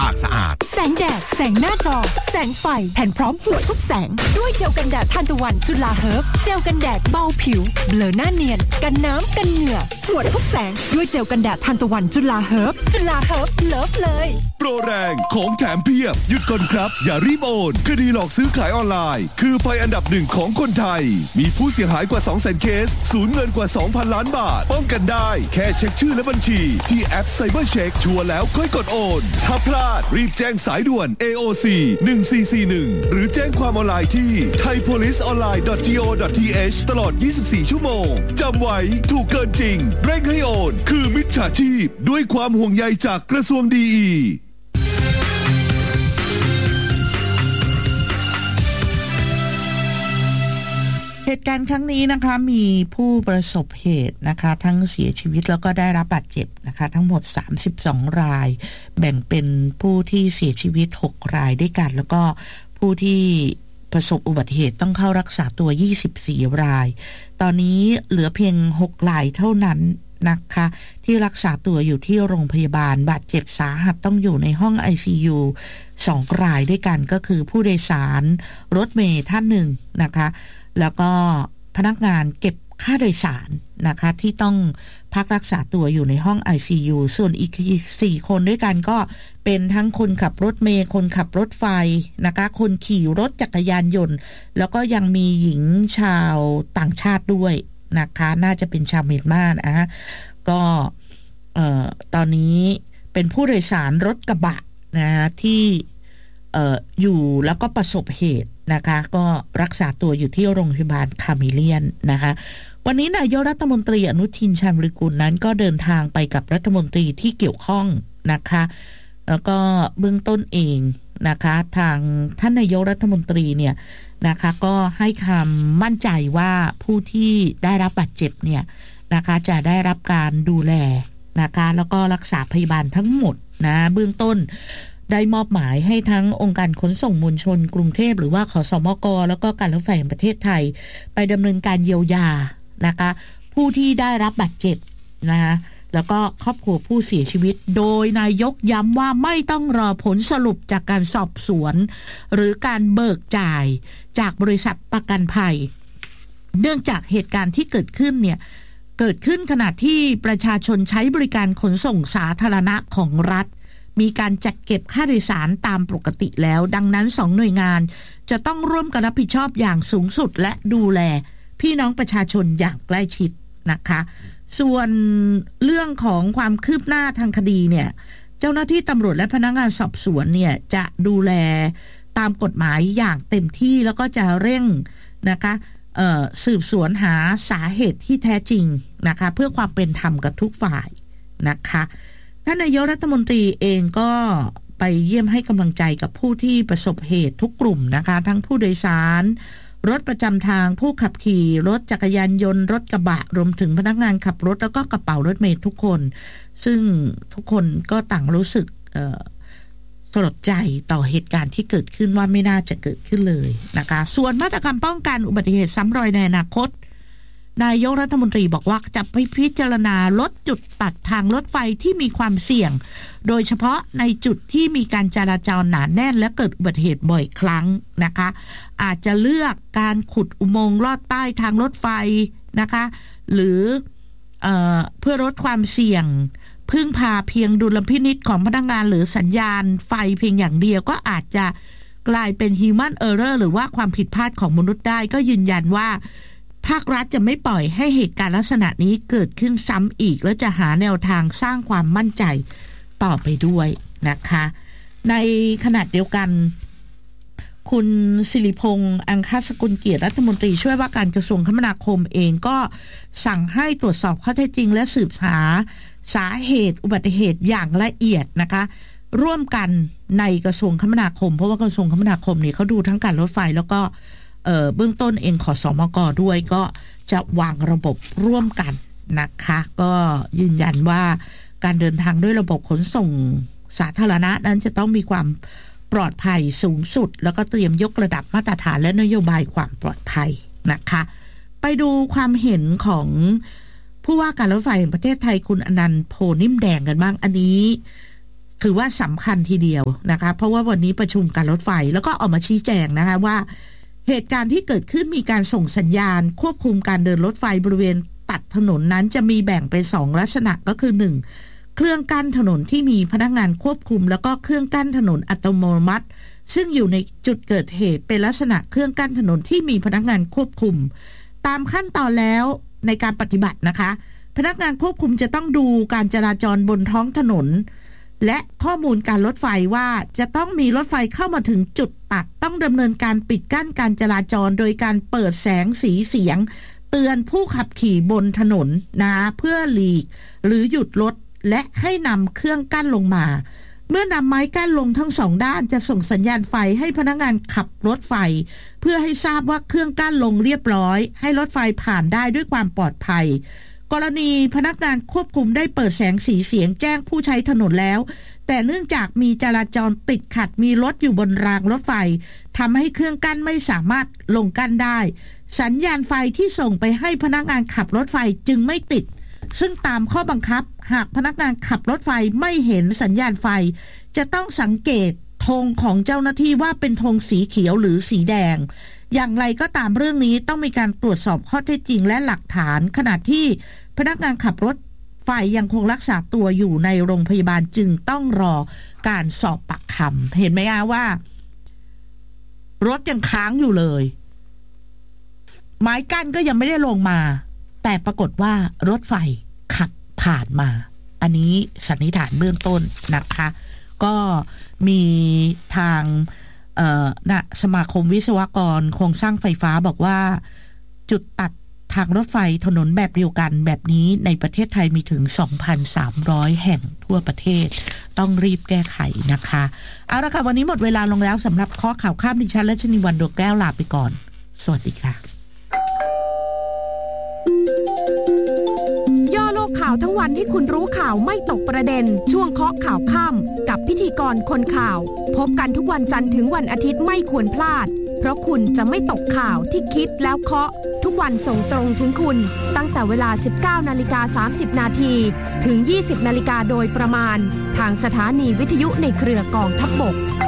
ากสะอาดแสงแดดแสงหน้าจอแสงไฟแผ่นพร้อมหัวทุกแสงด้วยเจลกันแดดทานตะวันจุฬาเฮิร์บเจลกันแดดเบาผิวเบลอหน้าเนียนกันน้ำกันเหงื่อหัวทุกแสงด้วยเจลกันแดดทานตะวันจุฬาเฮิร์บจุฬาเฮิร์บเลิฟเลยโปรแรงของแถมเพียบหยุดก่อนครับอย่ารีบโอนคดีหลอกซื้อขายออนไลน์คือภัยอันดับหนึ่งของคนไทยมีผู้เสียหายกว่า 200,000 เคสสูญเงินกว่า 2,000 ล้านบาทป้องกันได้แค่เช็คชื่อและบัญชีที่แอป Cyber Check ชัวร์แล้วค่อยกดโอนถ้าพลาดรีบแจ้งสายด่วน AOC 1441หรือแจ้งความออนไลน์ที่ thaipoliceonline.go.th ตลอด 24 ชั่วโมงจำไว้ถูกเกินจริงเร่งให้โอนคือมิจฉาชีพด้วยความห่วงใยจากกระทรวงดีเหตุการณ์ครั้งนี้นะคะมีผู้ประสบเหตุนะคะทั้งเสียชีวิตแล้วก็ได้รับบาดเจ็บนะคะทั้งหมด32รายแบ่งเป็นผู้ที่เสียชีวิต6รายด้วยกันแล้วก็ผู้ที่ประสบอุบัติเหตุต้องเข้ารักษาตัว24รายตอนนี้เหลือเพียง6รายเท่านั้นนะคะที่รักษาตัวอยู่ที่โรงพยาบาลบาดเจ็บสาหัสต้องอยู่ในห้อง ICU 2รายด้วยกันก็คือผู้โดยสารรถเมล์ท่านหนึ่งนะคะแล้วก็พนักงานเก็บค่าโดยสารนะคะที่ต้องพักรักษาตัวอยู่ในห้อง ICU ส่วนอีก4คนด้วยกันก็เป็นทั้งคนขับรถเมล์คนขับรถไฟนะคะคนขี่รถจักรยานยนต์แล้วก็ยังมีหญิงชาวต่างชาติด้วยนะคะน่าจะเป็นชาวเมียนมานะก็ตอนนี้เป็นผู้โดยสารรถกระบะนะที่อยู่แล้วก็ประสบเหตุนะคะก็รักษาตัวอยู่ที่โรงพยาบาลคาเมเลียนนะคะวันนี้นายกรัฐมนตรีอนุทินชาญวิรุฬนั้นก็เดินทางไปกับรัฐมนตรีที่เกี่ยวข้องนะคะแล้วก็เบื้องต้นเองนะคะทางท่านนายกรัฐมนตรีเนี่ยนะคะก็ให้คำมั่นใจว่าผู้ที่ได้รับบาดเจ็บเนี่ยนะคะจะได้รับการดูแลนะคะแล้วก็รักษาพยาบาลทั้งหมดนะเบื้องต้นได้มอบหมายให้ทั้งองค์การขนส่งมวลชนกรุงเทพหรือว่าขสมกแล้วก็การรถไฟแห่งประเทศไทยไปดำเนินการเยียวยานะคะผู้ที่ได้รับบาดเจ็บนะคะแล้วก็ครอบครัวผู้เสียชีวิตโดยนายกย้ำว่าไม่ต้องรอผลสรุปจากการสอบสวนหรือการเบิกจ่ายจากบริษัทประกันภัยเนื่องจากเหตุการณ์ที่เกิดขึ้นเนี่ยเกิดขึ้นขณะที่ประชาชนใช้บริการขนส่งสาธารณะของรัฐมีการจัดเก็บค่าโดยสารตามปกติแล้วดังนั้น2หน่วยงานจะต้องร่วมกันรับผิดชอบอย่างสูงสุดและดูแลพี่น้องประชาชนอย่างใกล้ชิดนะคะส่วนเรื่องของความคืบหน้าทางคดีเนี่ยเจ้าหน้าที่ตำรวจและพนักงานสอบสวนเนี่ยจะดูแลตามกฎหมายอย่างเต็มที่แล้วก็จะเร่งนะคะสืบสวนหาสาเหตุที่แท้จริงนะคะเพื่อความเป็นธรรมกับทุกฝ่ายนะคะท่านนายกรัฐมนตรีเองก็ไปเยี่ยมให้กำลังใจกับผู้ที่ประสบเหตุทุกกลุ่มนะคะทั้งผู้โดยสารรถประจำทางผู้ขับขี่รถจักรยานยนต์รถกระบะรวมถึงพนักงานขับรถแล้วก็กระเป๋ารถเมล์ทุกคนซึ่งทุกคนก็ต่างรู้สึกสลดใจต่อเหตุการณ์ที่เกิดขึ้นว่าไม่น่าจะเกิดขึ้นเลยนะคะส่วนมาตรการป้องกันอุบัติเหตุซ้ำรอยในอนาคตนายกรัฐมนตรีบอกว่าจะไปพิจารณาลดจุดตัดทางรถไฟที่มีความเสี่ยงโดยเฉพาะในจุดที่มีการจราจรหนาแน่นและเกิดอุบัติเหตุบ่อยครั้งนะคะอาจจะเลือกการขุดอุโมงค์ลอดใต้ทางรถไฟนะคะหรือเพื่อลดความเสี่ยงพึ่งพาเพียงดุลพินิจของพนักงานหรือสัญญาณไฟเพียงอย่างเดียวก็อาจจะกลายเป็น human error หรือว่าความผิดพลาดของมนุษย์ได้ก็ยืนยันว่าภาครัฐจะไม่ปล่อยให้เหตุการณ์ลักษณะนี้เกิดขึ้นซ้ำอีกและจะหาแนวทางสร้างความมั่นใจต่อไปด้วยนะคะในขณะเดียวกันคุณศิริพงษ์อังคสกุลเกียรติรัฐมนตรีช่วยว่าการกระทรวงคมนาคมเองก็สั่งให้ตรวจสอบข้อเท็จจริงและสืบหาสาเหตุอุบัติเหตุอย่างละเอียดนะคะร่วมกันในกระทรวงคมนาคมเพราะว่ากระทรวงคมนาคมนี่เขาดูทั้งการรถไฟแล้วก็เบื้องต้นเองขสมก.ด้วยก็จะวางระบบร่วมกันนะคะก็ยืนยันว่าการเดินทางด้วยระบบขนส่งสาธารณะนั้นจะต้องมีความปลอดภัยสูงสุดแล้วก็เตรียมยกระดับมาตรฐานและนโยบายความปลอดภัยนะคะไปดูความเห็นของผู้ว่าการรถไฟแห่งประเทศไทยคุณอนันต์โพนิ่มแดงกันบ้างอันนี้ถือว่าสำคัญทีเดียวนะคะเพราะว่าวันนี้ประชุมการรถไฟแล้วก็ออกมาชี้แจงนะคะว่าเหตุการณ์ที่เกิดขึ้นมีการส่งสัญญาณควบคุมการเดินรถไฟบริเวณตัดถนนนั้นจะมีแบ่งเป็น2ลักษณะก็คือ1เครื่องกั้นถนนที่มีพนักงานควบคุมแล้วก็เครื่องกั้นถนนอัตโนมัติซึ่งอยู่ในจุดเกิดเหตุเป็นลักษณะเครื่องกั้นถนนที่มีพนักงานควบคุมตามขั้นตอนแล้วในการปฏิบัตินะคะพนักงานควบคุมจะต้องดูการจราจรบนท้องถนนและข้อมูลการรถไฟว่าจะต้องมีรถไฟเข้ามาถึงจุดตัดต้องดำเนินการปิดกั้นการจราจรโดยการเปิดแสงสีเสียงเตือนผู้ขับขี่บนถนนนะเพื่อหลีกหรือหยุดรถและให้นำเครื่องกั้นลงมาเมื่อนำไม้กั้นลงทั้งสองด้านจะส่งสัญญาณไฟให้พนักงานขับรถไฟเพื่อให้ทราบว่าเครื่องกั้นลงเรียบร้อยให้รถไฟผ่านได้ด้วยความปลอดภัยกรณีพนักงานควบคุมได้เปิดแสงสีเสียงแจ้งผู้ใช้ถนนแล้วแต่เนื่องจากมีจราจรติดขัดมีรถอยู่บนรางรถไฟทำให้เครื่องกั้นไม่สามารถลงกั้นได้สัญญาณไฟที่ส่งไปให้พนักงานขับรถไฟจึงไม่ติดซึ่งตามข้อบังคับหากพนักงานขับรถไฟไม่เห็นสัญญาณไฟจะต้องสังเกตธงของเจ้าหน้าที่ว่าเป็นธงสีเขียวหรือสีแดงอย่างไรก็ตามเรื่องนี้ต้องมีการตรวจสอบข้อเท็จจริงและหลักฐานขณะที่พนักงานขับรถไฟยังคงรักษาตัวอยู่ในโรงพยาบาลจึงต้องรอการสอบปากคำเห็นไหมคะว่ารถยังค้างอยู่เลยไม้กั้นก็ยังไม่ได้ลงมาแต่ปรากฏว่ารถไฟขับผ่านมาอันนี้สันนิษฐานเบื้องต้นนะคะก็มีทางสมาคมวิศวกรโครงสร้างไฟฟ้าบอกว่าจุดตัดทางรถไฟถนนแบบเดียวกันแบบนี้ในประเทศไทยมีถึง 2,300 แห่งทั่วประเทศต้องรีบแก้ไขนะคะเอาละค่ะวันนี้หมดเวลาลงแล้วสำหรับข้อข่าวข้ามดิฉันและชนีวันดวงแก้วลาไปก่อนสวัสดีค่ะย่อโลกข่าวทั้งวันให้คุณรู้ข่าวไม่ตกประเด็นช่วงเคาะข่าวค่ำกับพิธีกรคนข่าวพบกันทุกวันจันทร์ถึงวันอาทิตย์ไม่ควรพลาดเพราะคุณจะไม่ตกข่าวที่คิดแล้วเคาะทุกวันส่งตรงถึงคุณตั้งแต่เวลา 19:30 นาทีถึง 20:00 นโดยประมาณทางสถานีวิทยุในเครือกองทัพบก